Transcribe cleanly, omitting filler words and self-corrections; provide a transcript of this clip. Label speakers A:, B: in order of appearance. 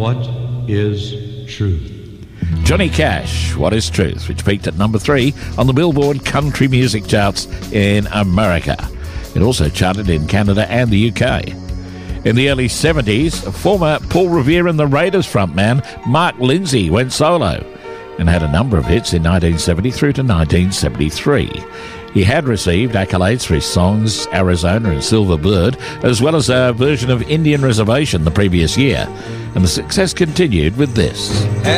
A: What is Truth?
B: Johnny Cash, What is Truth, which peaked at number 3 on the Billboard country music charts in America. It also charted in Canada and the UK. In the early 70s, former Paul Revere and the Raiders frontman Mark Lindsay went solo and had a number of hits in 1970 through to 1973. He had received accolades for his songs Arizona and Silver Bird, as well as a version of Indian Reservation the previous year, and the success continued with this.